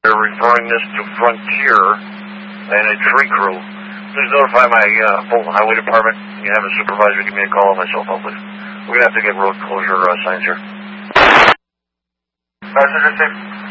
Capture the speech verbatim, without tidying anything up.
They're referring this to Frontier and a tree crew. Please notify my uh, Fulton Highway Department. You have a supervisor give me a call on my cell phone, please. We're going to have to get road closure uh, signs here. Passenger safety.